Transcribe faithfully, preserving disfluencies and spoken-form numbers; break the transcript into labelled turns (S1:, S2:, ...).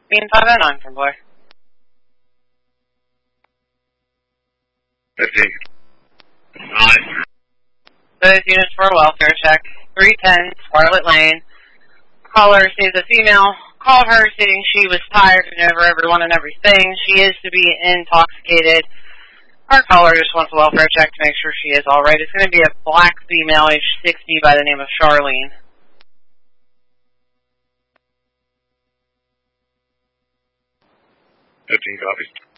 S1: Being five oh nine from Blair.
S2: fifteen. Nice.
S1: Those units for a welfare check. three ten Scarlet Lane. Caller sees a female. Called her stating she was tired and over everyone and everything. She is to be intoxicated. Our caller just wants a welfare check to make sure she is alright. It's going to be a black female, age sixty, by the name of Charlene.
S2: fifteen copies.